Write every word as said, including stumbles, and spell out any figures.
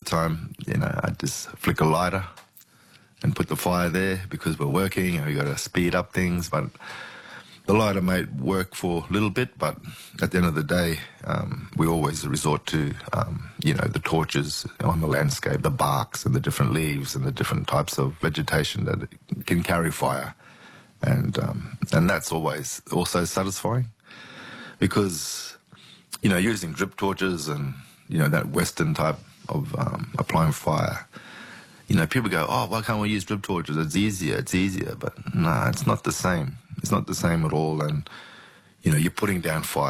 time, you know, I'd just flick a lighter and put the fire there because we're working and we got to speed up things. But the lighter might work for a little bit, but at the end of the day, um, we always resort to, um, you know, the torches on the landscape, the barks and the different leaves and the different types of vegetation that can carry fire. And um, and that's always also satisfying because, you know, using drip torches and, you know, that Western type of um, applying fire, you know, people go, oh, why can't we use drip torches? It's easier, it's easier. But no, it's not the same. It's not the same at all. And, you know, you're putting down fire.